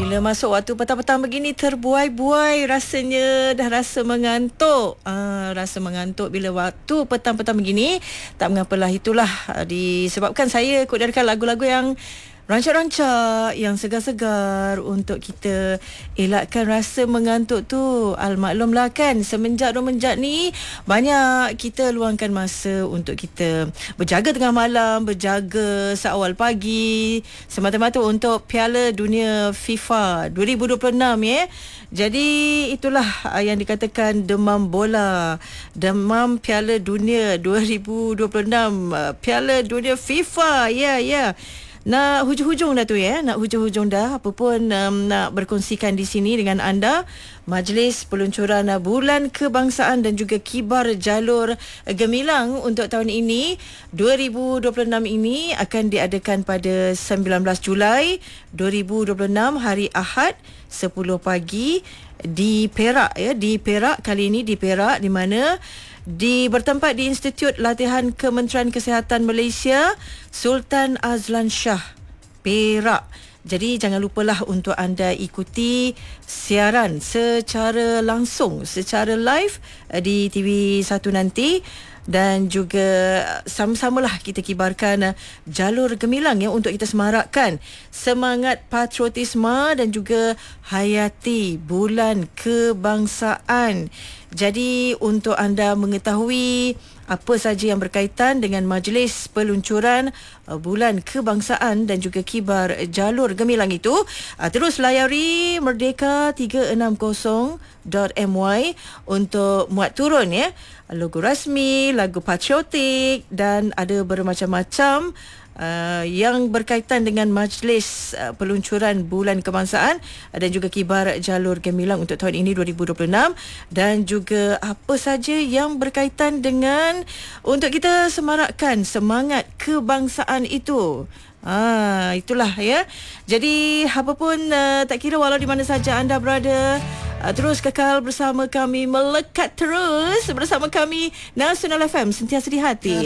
Bila masuk waktu petang-petang begini terbuai-buai rasanya, dah rasa mengantuk. Rasa mengantuk bila waktu petang-petang begini. Tak mengapalah, itulah disebabkan saya kudarkan lagu-lagu yang rancak-rancak, yang segar-segar untuk kita elakkan rasa mengantuk tu. Maklumlah kan, semenjak rumenjak ni banyak kita luangkan masa untuk kita berjaga tengah malam, berjaga seawal pagi, semata-mata untuk Piala Dunia FIFA 2026 ya. Jadi itulah yang dikatakan demam bola, demam Piala Dunia 2026, Piala Dunia FIFA. Ya. Nak hujung-hujung dah tu ya. Nak hujung-hujung dah. Apa pun nak berkongsikan di sini dengan anda. Majlis peluncuran Bulan Kebangsaan dan juga Kibar Jalur Gemilang untuk tahun ini 2026 ini akan diadakan pada 19 Julai 2026 hari Ahad 10 pagi di Perak ya. Di Perak kali ini, di Perak, di mana bertempat di Institut Latihan Kementerian Kesihatan Malaysia Sultan Azlan Shah, Perak. Jadi jangan lupalah untuk anda ikuti siaran secara langsung, secara live di TV1 nanti. Dan juga sama-samalah kita kibarkan jalur gemilang ya, untuk kita semarakkan semangat patriotisme dan juga hayati Bulan Kebangsaan. Jadi untuk anda mengetahui apa saja yang berkaitan dengan majlis peluncuran Bulan Kebangsaan dan juga Kibar Jalur Gemilang itu, terus layari merdeka360.my untuk muat turun ya logo rasmi, lagu patriotik, dan ada bermacam-macam yang berkaitan dengan majlis peluncuran Bulan Kebangsaan dan juga Kibar Jalur Gemilang untuk tahun ini 2026, dan juga apa saja yang berkaitan dengan untuk kita semarakkan semangat kebangsaan itu. Itulah ya. Jadi apapun tak kira walau di mana saja anda berada, terus kekal bersama kami, melekat terus bersama kami Nasional FM, sentiasa di hati.